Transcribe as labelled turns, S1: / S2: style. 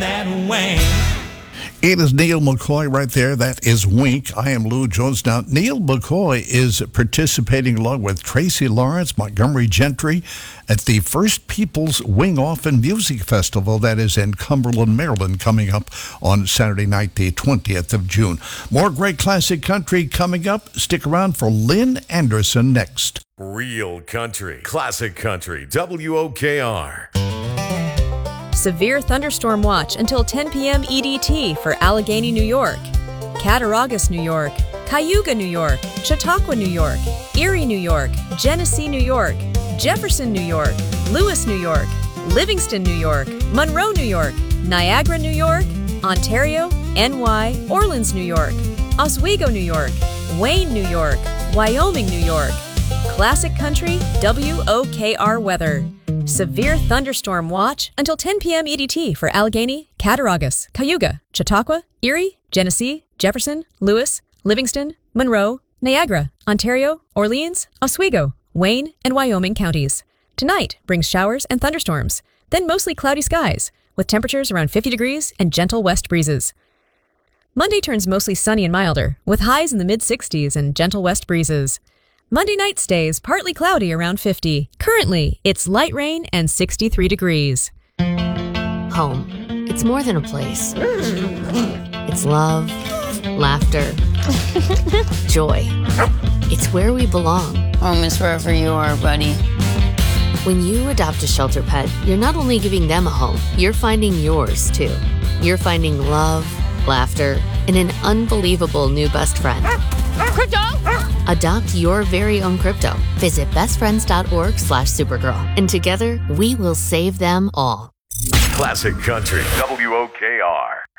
S1: that Wayne.
S2: It is Neil McCoy right there. That is Wink. I am Lou Jones. Now, Neil McCoy is participating along with Tracy Lawrence, Montgomery Gentry at the First Peoples Wing Off and Music Festival that is in Cumberland, Maryland, coming up on Saturday night, the 20th of June. More great classic country coming up. Stick around for Lynn Anderson next.
S3: Real country, classic country, WOKR.
S4: Severe thunderstorm watch until 10 p.m. EDT for Allegheny, New York, Cattaraugus, New York, Cayuga, New York, Chautauqua, New York, Erie, New York, Genesee, New York, Jefferson, New York, Lewis, New York, Livingston, New York, Monroe, New York, Niagara, New York, Ontario, NY, Orleans, New York, Oswego, New York, Wayne, New York, Wyoming, New York. Classic Country WOKR weather. Severe thunderstorm watch until 10 p.m. EDT for Allegheny, Cattaraugus, Cayuga, Chautauqua, Erie, Genesee, Jefferson, Lewis, Livingston, Monroe, Niagara, Ontario, Orleans, Oswego, Wayne, and Wyoming counties. Tonight brings showers and thunderstorms, then mostly cloudy skies, with temperatures around 50 degrees and gentle west breezes. Monday turns mostly sunny and milder, with highs in the mid-60s and gentle west breezes. Monday night stays partly cloudy around 50. Currently, it's light rain and 63 degrees.
S5: Home. It's more than a place. It's love, laughter, joy. It's where we belong.
S6: Home is wherever you are, buddy.
S5: When you adopt a shelter pet, you're not only giving them a home, you're finding yours, too. You're finding love, laughter, and an unbelievable new best friend.
S6: Crypto!
S5: Adopt your very own crypto. Visit bestfriends.org/Supergirl. And together, we will save them all.
S3: Classic Country, WOKR.